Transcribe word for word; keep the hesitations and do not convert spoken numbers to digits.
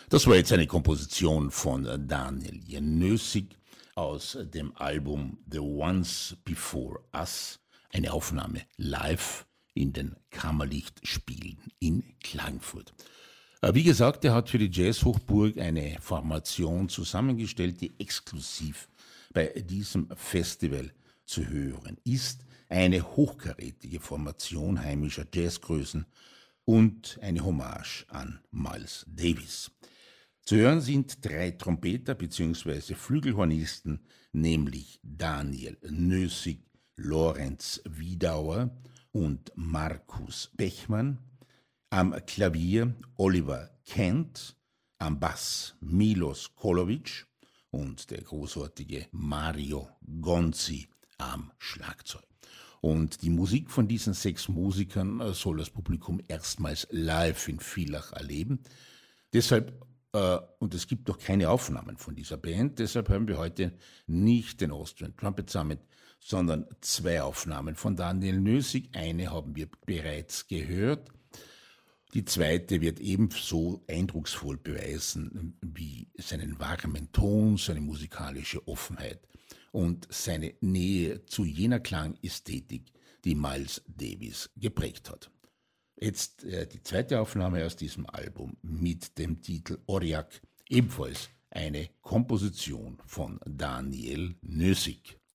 Das war jetzt eine Komposition von Daniel Janossik aus dem Album The Ones Before Us, eine Aufnahme live in den Kammerlichtspielen in Klagenfurt. Wie gesagt, er hat für die Jazzhochburg eine Formation zusammengestellt, die exklusiv bei diesem Festival zu hören ist. Eine hochkarätige Formation heimischer Jazzgrößen und eine Hommage an Miles Davis. Zu hören sind drei Trompeter bzw. Flügelhornisten, nämlich Daniel Nössig, Lorenz Wiedauer und Markus Bechmann, am Klavier Oliver Kent, am Bass Milos Kolovic und der großartige Mario Gonzi am Schlagzeug. Und die Musik von diesen sechs Musikern soll das Publikum erstmals live in Villach erleben. Deshalb, äh, und es gibt noch keine Aufnahmen von dieser Band, deshalb hören wir heute nicht den Austrian Trumpet Summit, sondern zwei Aufnahmen von Daniel Nössig. Eine haben wir bereits gehört. Die zweite wird ebenso eindrucksvoll beweisen wie seinen warmen Ton, seine musikalische Offenheit und seine Nähe zu jener Klangästhetik, die Miles Davis geprägt hat. Jetzt äh, die zweite Aufnahme aus diesem Album mit dem Titel Orjak, ebenfalls eine Komposition von Daniel Nössig.